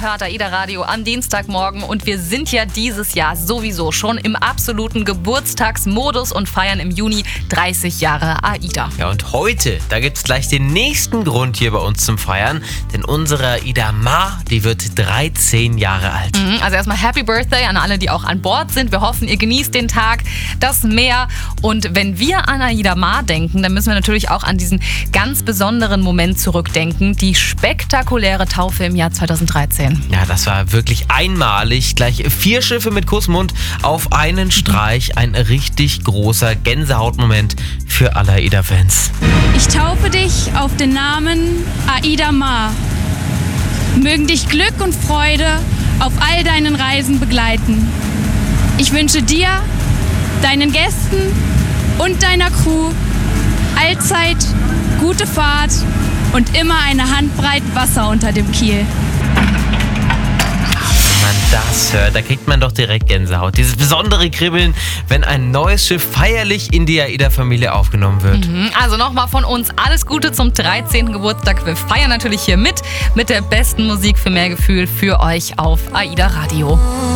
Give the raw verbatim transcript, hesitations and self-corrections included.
hört AIDA Radio am Dienstagmorgen und wir sind ja dieses Jahr sowieso schon im absoluten Geburtstagsmodus und feiern im Juni dreißig Jahre AIDA. Ja, und heute, da gibt es gleich den nächsten Grund hier bei uns zum Feiern, denn unsere AIDA Ma, die wird dreizehn Jahre alt. Mhm, also erstmal Happy Birthday an alle, die auch an Bord sind. Wir hoffen, ihr genießt den Tag, das Meer. Und wenn wir an AIDA Ma denken, dann müssen wir natürlich auch an diesen ganz besonderen Moment zurückdenken, die spektakuläre Taufe im Jahr zweitausenddreizehn. Ja, das war wirklich einmalig. Gleich vier Schiffe mit Kussmund auf einen Streich. Ein richtig großer Gänsehautmoment für alle AIDA-Fans. Ich taufe dich auf den Namen AIDA Ma. Mögen dich Glück und Freude auf all deinen Reisen begleiten. Ich wünsche dir, deinen Gästen und deiner Crew allzeit gute Fahrt und immer eine Handbreit Wasser unter dem Kiel. Wenn man das hört, da kriegt man doch direkt Gänsehaut. Dieses besondere Kribbeln, wenn ein neues Schiff feierlich in die AIDA-Familie aufgenommen wird. Mhm, also nochmal von uns alles Gute zum dreizehnten Geburtstag. Wir feiern natürlich hier mit, mit der besten Musik für mehr Gefühl für euch auf AIDA Radio.